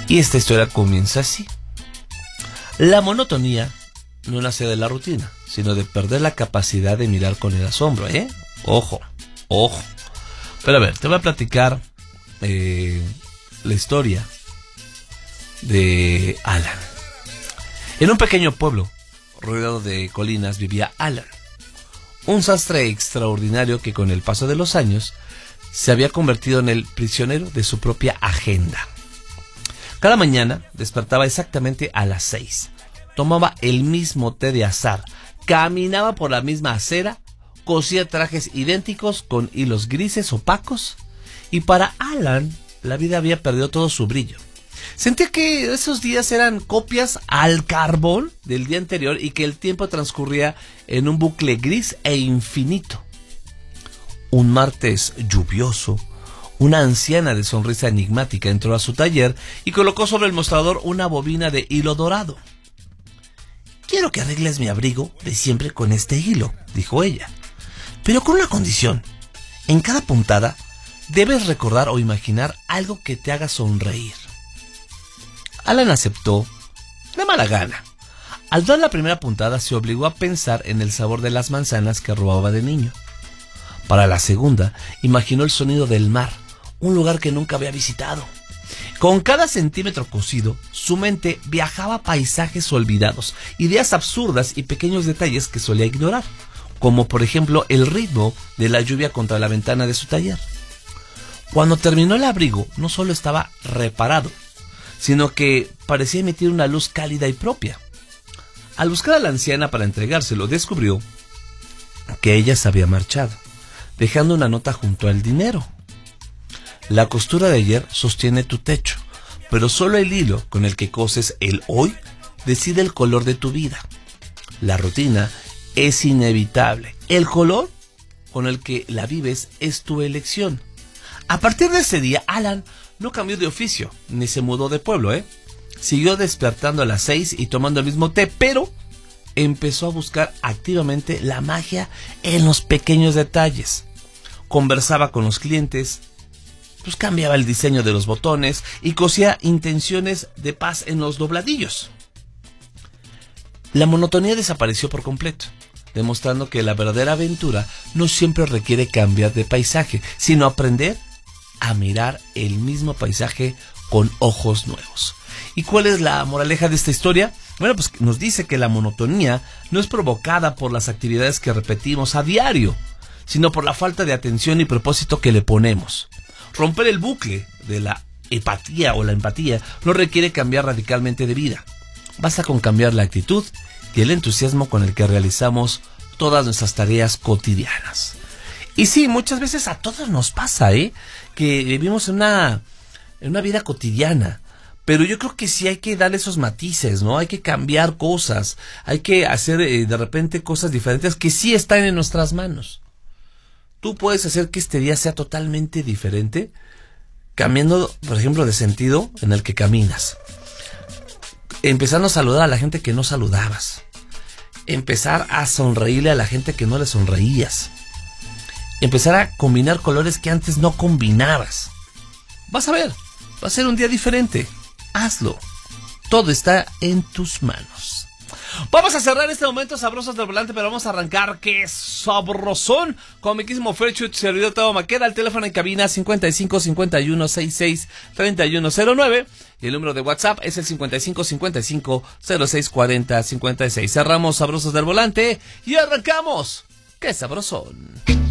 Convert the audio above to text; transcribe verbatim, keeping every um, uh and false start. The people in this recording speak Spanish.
Y esta historia comienza así. La monotonía no nace de la rutina, sino de perder la capacidad de mirar con el asombro, ¿eh? Ojo, ojo. Pero a ver, te voy a platicar eh, la historia de Alan. En un pequeño pueblo rodeado de colinas vivía Alan, un sastre extraordinario que con el paso de los años se había convertido en el prisionero de su propia agenda. Cada mañana despertaba exactamente a las seis, tomaba el mismo té de azar, caminaba por la misma acera, cosía trajes idénticos con hilos grises opacos, y para Alan la vida había perdido todo su brillo. Sentía que esos días eran copias al carbón del día anterior y que el tiempo transcurría en un bucle gris e infinito. Un martes lluvioso, una anciana de sonrisa enigmática entró a su taller y colocó sobre el mostrador una bobina de hilo dorado. «Quiero que arregles mi abrigo de siempre con este hilo», dijo ella, «pero con una condición. En cada puntada debes recordar o imaginar algo que te haga sonreír». Alan aceptó de mala gana. Al dar la primera puntada se obligó a pensar en el sabor de las manzanas que robaba de niño. Para la segunda, imaginó el sonido del mar, un lugar que nunca había visitado. Con cada centímetro cosido, su mente viajaba a paisajes olvidados, ideas absurdas y pequeños detalles que solía ignorar, como por ejemplo el ritmo de la lluvia contra la ventana de su taller. Cuando terminó el abrigo, no solo estaba reparado, sino que parecía emitir una luz cálida y propia. Al buscar a la anciana para entregárselo, descubrió que ella se había marchado, dejando una nota junto al dinero. «La costura de ayer sostiene tu techo, pero solo el hilo con el que coses el hoy decide el color de tu vida. La rutina es inevitable. El color con el que la vives es tu elección». A partir de ese día, Alan no cambió de oficio, ni se mudó de pueblo, ¿eh? Siguió despertando a las seis y tomando el mismo té, pero empezó a buscar activamente la magia en los pequeños detalles. Conversaba con los clientes, pues cambiaba el diseño de los botones y cosía intenciones de paz en los dobladillos. La monotonía desapareció por completo, demostrando que la verdadera aventura no siempre requiere cambiar de paisaje, sino aprender a mirar el mismo paisaje con ojos nuevos. ¿Y cuál es la moraleja de esta historia? Bueno, pues nos dice que la monotonía no es provocada por las actividades que repetimos a diario, sino por la falta de atención y propósito que le ponemos. Romper el bucle de la empatía o la empatía no requiere cambiar radicalmente de vida. Basta con cambiar la actitud y el entusiasmo con el que realizamos todas nuestras tareas cotidianas. Y sí, muchas veces a todos nos pasa, ¿eh? Que vivimos en una, en una vida cotidiana. Pero yo creo que sí hay que darle esos matices, ¿no? Hay que cambiar cosas. Hay que hacer eh, de repente cosas diferentes que sí están en nuestras manos. Tú puedes hacer que este día sea totalmente diferente, cambiando, por ejemplo, de sentido en el que caminas. Empezando a saludar a la gente que no saludabas. Empezar a sonreírle a la gente que no le sonreías. Empezar a combinar colores que antes no combinabas. Vas a ver, va a ser un día diferente. Hazlo. Todo está en tus manos. Vamos a cerrar este momento sabrosos del volante, pero vamos a arrancar que sabrosón con mi quísimo Ferchut, servidor Tavo Maqueda. El teléfono en cabina cincuenta y cinco cincuenta y uno sesenta y seis treinta y uno cero nueve y el número de WhatsApp es el cincuenta y cinco cincuenta y cinco cero seis cuarenta cincuenta y seis. Cerramos sabrosos del volante y arrancamos. ¡Qué sabrosón!